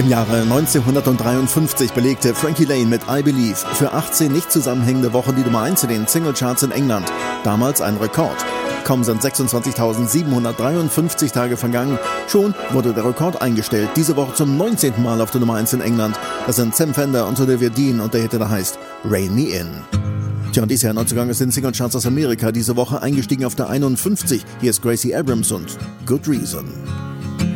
Im Jahre 1953 belegte Frankie Lane mit I Believe für 18 nicht zusammenhängende Wochen die Nummer 1 in den Singlecharts in England. Damals ein Rekord. Kaum sind 26.753 Tage vergangen, schon wurde der Rekord eingestellt. Diese Woche zum 19. Mal auf der Nummer 1 in England. Das sind Sam Fender und Olivia Dean und der Hit, der heißt Rein Me In. Tja, und dies Jahr Neuzugang ist in den Singlecharts aus Amerika. Diese Woche eingestiegen auf der 51. Hier ist Gracie Abrams und Good Reason.